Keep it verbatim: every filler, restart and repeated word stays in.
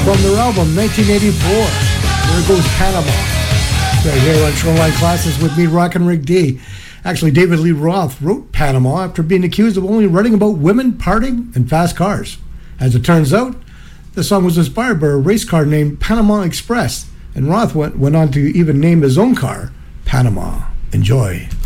from their album nineteen eighty-four. There goes Panama. Right here on Shoreline Classics with me, Rockin' Rick D. Actually, David Lee Roth wrote Panama after being accused of only writing about women, partying, and fast cars. As it turns out, the song was inspired by a race car named Panama Express, and Roth went, went on to even name his own car Panama. Enjoy.